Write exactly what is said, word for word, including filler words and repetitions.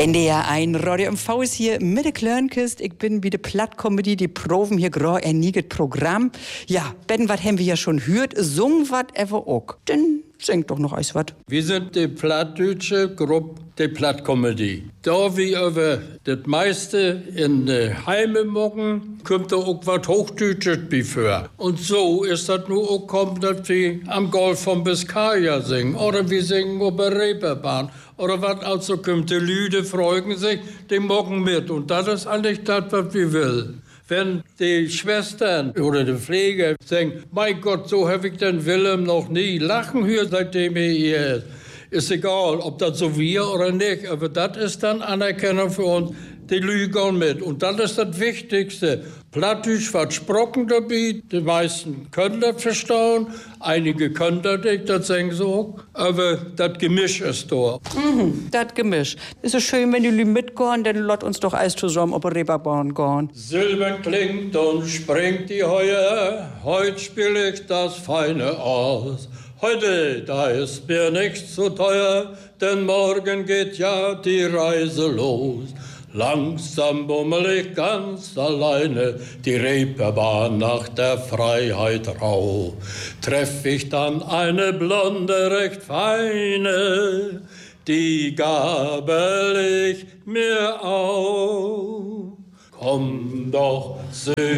N D R eins Radio M V ist hier mit der Klörnkist. Ich bin bei der Plattcomedy, die proben hier gerade ein nieget Programm. Ja, Ben, was haben wir ja schon gehört, sung wat ever auch. Denn singt doch noch eins wat. Wir sind die plattdeutsche Gruppe, die Plattcomedy. Da wir über das meiste in die Heime mocken, kommt da auch was Hochdeutsches bevor. Und so ist das nur auch kommen, dass wir am Golf von Biskaya singen. Oder wir singen auf der Reeperbahn. Oder was also kommt, die Lüde freuen sich, die mocken mit. Und das ist eigentlich das, was wir will. Wenn die Schwestern oder die Pfleger sagen, mein Gott, so habe ich den Willem noch nie lachen hören, seitdem er hier ist. Ist egal, ob das so wir oder nicht, aber das ist dann Anerkennung für uns. Die lügen mit. Und das ist das Wichtigste. Plattdeutsch wird gesprochen dabei. Die meisten können das verstehen. Einige können das nicht, das sagen sie auch. Aber das Gemisch ist da. Mhm, das Gemisch. Ist es schön, wenn die Leute mitgehen, dann lot uns doch Eis zusammen auf der Reeperbahn gehen. Silbern klingt und springt die Heuer. Heute spiel ich das Feine aus. Heute, da ist mir nichts zu teuer, denn morgen geht ja die Reise los. Langsam bummel ich ganz alleine die Reeperbahn nach der Freiheit rau. Treff ich dann eine Blonde, recht feine, die gabel ich mir auf. Komm doch,